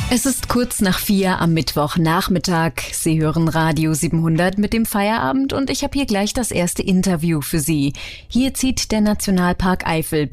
Es ist kurz nach 4 am Mittwochnachmittag. Sie hören Radio 700 mit dem Feierabend und ich habe hier gleich das erste Interview für Sie. Hier zieht der Nationalpark Eifel